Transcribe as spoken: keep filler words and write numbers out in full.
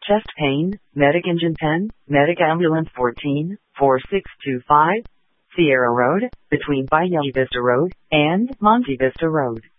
chest pain, Medic Engine ten, Medic Ambulance fourteen, four six two five, Sierra Road, between Valle Vista Road and Monte Vista Road.